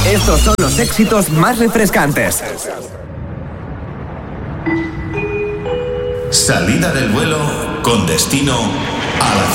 Estos son los éxitos más refrescantes. Salida del vuelo con destino a la